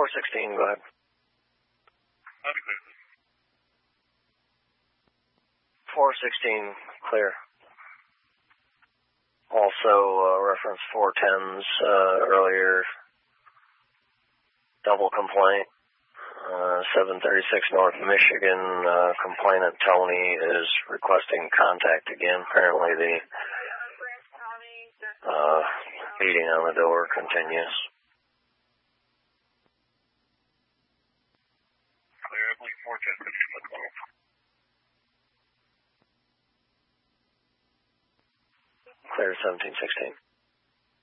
416, go ahead. 416, clear. Also, reference 410's earlier double complaint. 736 North Michigan, complainant Tony is requesting contact again. Apparently the beating on the door continues. Clear, I believe 410. Clear 1716.